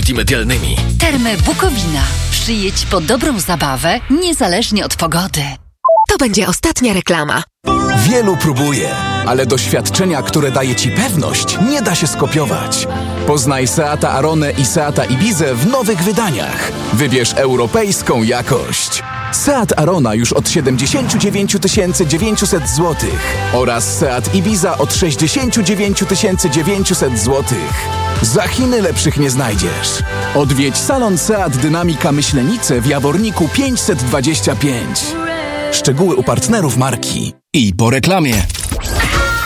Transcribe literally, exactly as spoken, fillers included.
multimedialnymi. Termy Bukowina. Przyjedź po dobrą zabawę, niezależnie od pogody. To będzie ostatnia reklama. Wielu próbuje, ale doświadczenia, które daje Ci pewność, nie da się skopiować. Poznaj Seata Aronę i Seata Ibizę w nowych wydaniach. Wybierz europejską jakość. Seat Arona już od siedemdziesiąt dziewięć tysięcy dziewięćset złotych oraz Seat Ibiza od sześćdziesiąt dziewięć tysięcy dziewięćset złotych. Za Chiny lepszych nie znajdziesz. Odwiedź salon Seat Dynamika Myślenice w Jaworniku pięćset dwadzieścia pięć. Szczegóły u partnerów marki. I po reklamie.